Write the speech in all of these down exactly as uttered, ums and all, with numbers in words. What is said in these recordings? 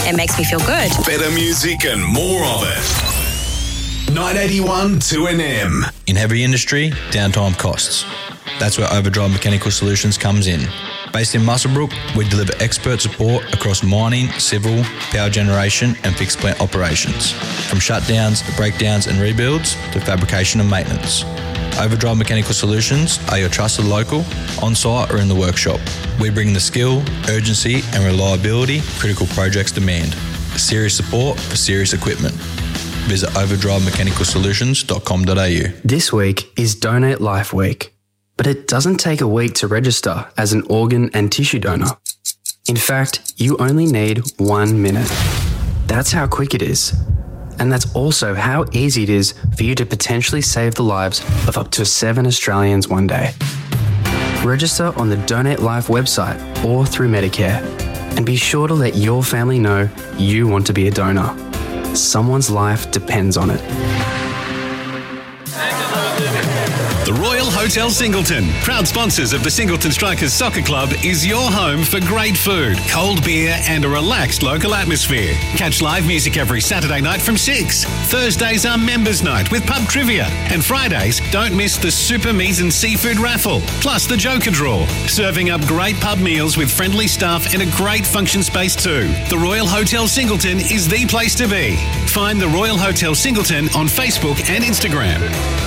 It makes me feel good. Better music and more of it. nine eighty-one two N M. In heavy industry, downtime costs. That's where Overdrive Mechanical Solutions comes in. Based in Muswellbrook, we deliver expert support across mining, civil, power generation and fixed plant operations. From shutdowns, breakdowns and rebuilds to fabrication and maintenance. Overdrive Mechanical Solutions are your trusted local, on-site or in the workshop. We bring the skill, urgency and reliability critical projects demand. Serious support for serious equipment. Visit overdrive mechanical solutions dot com dot a u. This week is Donate Life Week, but it doesn't take a week to register as an organ and tissue donor. In fact, you only need one minute. That's how quick it is. And that's also how easy it is for you to potentially save the lives of up to seven Australians one day. Register on the Donate Life website or through Medicare, and be sure to let your family know you want to be a donor. Someone's life depends on it. The Royal Hotel Singleton, proud sponsors of the Singleton Strikers Soccer Club, is your home for great food, cold beer and a relaxed local atmosphere. Catch live music every Saturday night from six. Thursdays are members' night with pub trivia. And Fridays, don't miss the Super Meat and Seafood raffle, plus the Joker Draw. Serving up great pub meals with friendly staff and a great function space too. The Royal Hotel Singleton is the place to be. Find the Royal Hotel Singleton on Facebook and Instagram.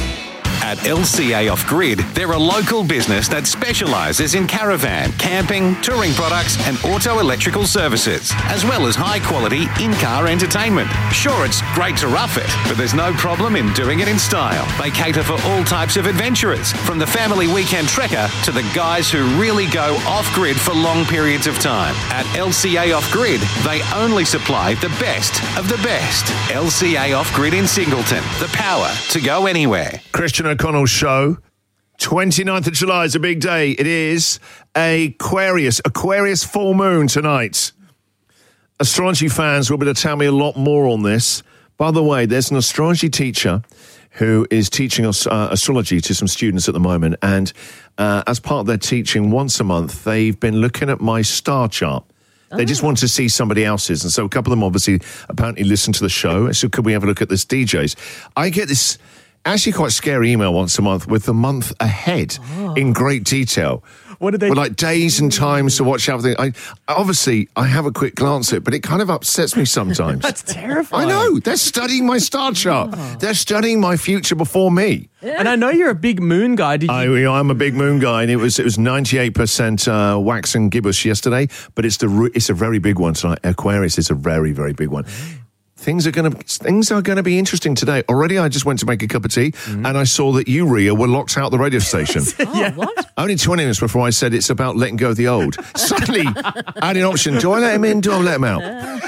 At L C A Off Grid, they're a local business that specialises in caravan, camping, touring products and auto electrical services, as well as high-quality in-car entertainment. Sure, it's great to rough it, but there's no problem in doing it in style. They cater for all types of adventurers, from the family weekend trekker to the guys who really go off-grid for long periods of time. At L C A Off Grid, they only supply the best of the best. L C A Off Grid in Singleton, the power to go anywhere. Christian O'Connell Show. twenty-ninth of July is a big day. It is Aquarius, Aquarius full moon tonight. Astrology fans will be able to tell me a lot more on this. By the way, there's an astrology teacher who is teaching us uh, astrology to some students at the moment. And uh, as part of their teaching once a month, they've been looking at my star chart. They just want to see somebody else's. And so a couple of them obviously apparently listen to the show. So could we have a look at this D Js? I get this actually quite scary email once a month with the month ahead oh. in great detail. What did they With like days and times to watch everything. I obviously I have a quick glance at it, but it kind of upsets me sometimes. That's terrifying. I know. They're studying my star chart. Oh. They're studying my future before me. Yeah. And I know you're a big moon guy. Did you? I, I'm a big moon guy, and it was it was ninety-eight percent uh, wax and gibbous yesterday, but it's the it's a very big one tonight. Aquarius is a very very big one. Things are going to things are going to be interesting today. Already, I just went to make a cup of tea, mm-hmm. and I saw that you, Ria, were locked out the radio station. oh, yeah. What? Only twenty minutes before I said it's about letting go of the old. Suddenly, I had an option. Do I let him in? Do I let him out?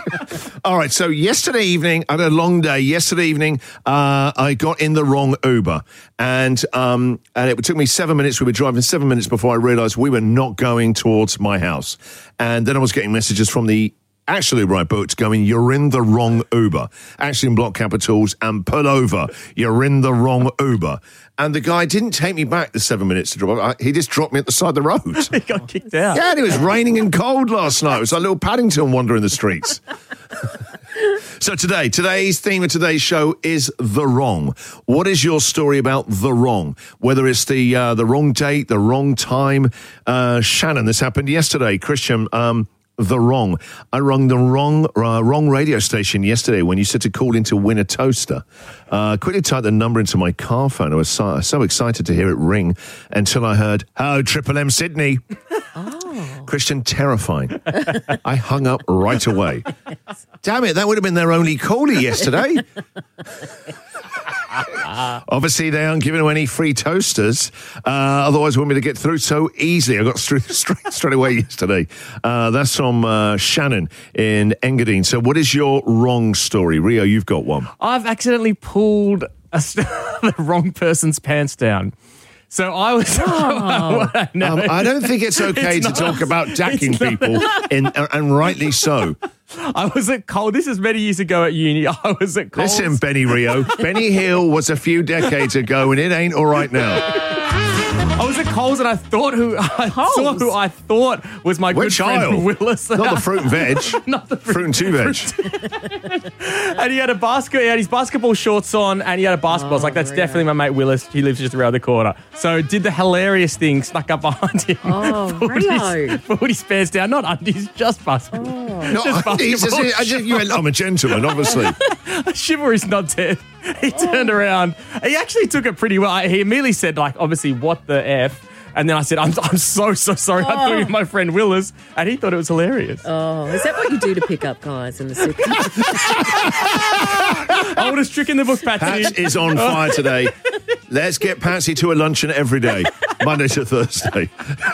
All right, so yesterday evening, I had a long day. Yesterday evening, uh, I got in the wrong Uber, and um, and it took me seven minutes. We were driving seven minutes before I realised we were not going towards my house. And then I was getting messages from the actually Uber I booked going, you're in the wrong Uber. Actually in block capitals, and pull over. You're in the wrong Uber. And the guy didn't take me back the seven minutes to drop. He just dropped me at the side of the road. He got kicked out. Yeah, and it was raining and cold last night. It was like little Paddington wandering the streets. So today, today's theme of today's show is the wrong. What is your story about the wrong? Whether it's the uh, the wrong date, the wrong time. Uh, Shannon, this happened yesterday. Christian, um, the wrong. I rung the wrong uh, wrong radio station yesterday when you said to call in to win a toaster. I uh, quickly typed the number into my car phone. I was so, so excited to hear it ring until I heard, "Oh, Triple M Sydney." Oh. Christian, terrifying. I hung up right away. Damn it, that would have been their only caller yesterday. Obviously, they aren't giving away any free toasters. Uh, otherwise, we want me to get through so easily. I got straight, straight, straight away yesterday. Uh, that's from uh, Shannon in Engadine. So what is your wrong story? Rio, you've got one. I've accidentally pulled a st- the wrong person's pants down. So I was... Oh. no, um, I don't think it's okay it's to not, talk about jacking people, in, and rightly so. I was at Coles. This is many years ago at uni. I was at Coles. Listen, Benny Rio. Benny Hill was a few decades ago, and it ain't all right now. I was at Coles and I thought who I saw who I thought was my Which good friend aisle? Willis. Not the fruit and veg. Not the fruit and two veg. And he had a basket. He had his basketball shorts on, and he had a basketball. I was like, "That's definitely my mate Willis. He lives just around the corner." So did the hilarious thing, snuck up behind him. Oh, pulled Rio. his, pulled his pants down, not undies, just basketball. Oh. No, Just he's just, basketball as if you went, I'm a gentleman, obviously. Chivalry's not dead. He turned around. He actually took it pretty well. He immediately said, like, obviously, what the F? And then I said, I'm, I'm so, so sorry. I thought you were my friend Willis. And he thought it was hilarious. Oh, is that what you do to pick up guys in the city? Oldest trick in the book, Patsy. Pat is on fire today. Let's get Patsy to a luncheon every day, Monday to Thursday.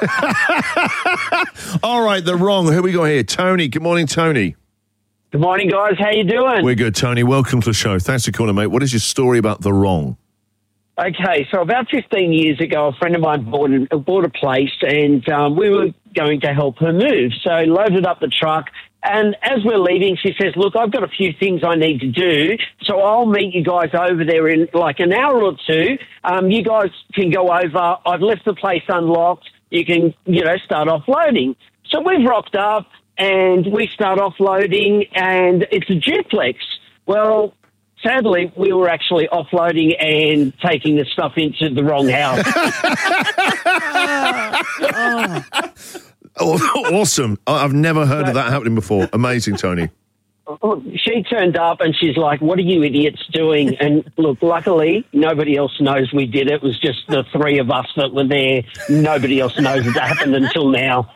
All right, the wrong. Who we got here? Tony. Good morning, Tony. Good morning, guys. How you doing? We're good, Tony. Welcome to the show. Thanks for calling, mate. What is your story about the wrong? Okay, so about fifteen years ago, a friend of mine bought a, bought a place, and um, we were going to help her move. So loaded up the truck, and as we're leaving, she says, "Look, I've got a few things I need to do, so I'll meet you guys over there in like an hour or two. Um, you guys can go over. I've left the place unlocked. You can, you know, start offloading." So we've rocked up, and we start offloading, and it's a duplex. Well, sadly, we were actually offloading and taking the stuff into the wrong house. Oh, awesome. I've never heard of that happening before. Amazing, Tony. She turned up and she's like, "What are you idiots doing?" And look, luckily, nobody else knows we did it. It was just the three of us that were there. Nobody else knows it happened until now.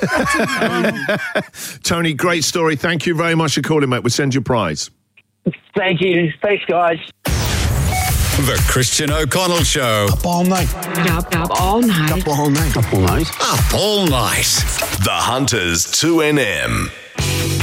Tony, great story. Thank you very much for calling, mate. We'll send you a prize. Thank you. Thanks, guys. The Christian O'Connell Show. Up all night. Up, up all night. Up all night. Up all night. Up all night. The Hunters two N M.